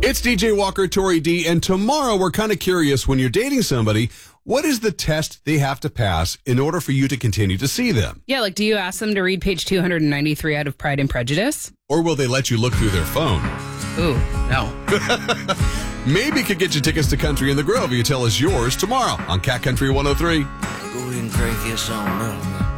It's DJ Walker, Tori D, and tomorrow we're kind of curious, when you're dating somebody, what is the test they have to pass in order for you to continue to see them? Yeah, like, do you ask them to read page 293 out of Pride and Prejudice? Or will they let you look through their phone? Ooh, no. Maybe could get you tickets to Country in the Grove if you tell us yours tomorrow on Cat Country 103. Go ahead and crank this on up.